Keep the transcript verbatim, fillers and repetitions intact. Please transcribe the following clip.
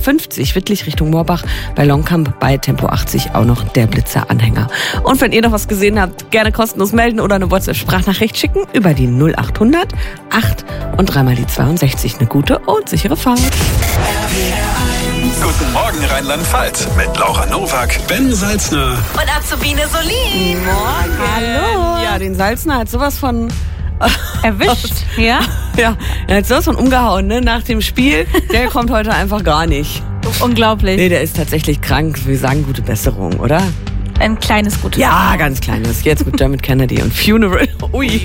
fünfzig Wittlich Richtung Moorbach, bei Longkamp bei Tempo achtzig auch noch der Blitzer-Anhänger. Und wenn ihr noch was gesehen habt, gerne kostenlos melden oder eine WhatsApp-Sprachnachricht schicken über die null achthundert acht und dreimal die zweiundsechzig. Eine gute und sichere Fahrt. Guten Morgen Rheinland-Pfalz mit Laura Nowak, Ben Salzner und Azubine Solin. Morgen. Hallo. Ja, den Salzner hat sowas von erwischt, ja? Ja, er hat sowas von umgehauen, ne? Nach dem Spiel. Der kommt heute einfach gar nicht. Unglaublich. Nee, der ist tatsächlich krank. Wir sagen gute Besserung, oder? Ein kleines gutes. Ja, ganz kleines. Jetzt mit Dermot Kennedy und Funeral. Ui.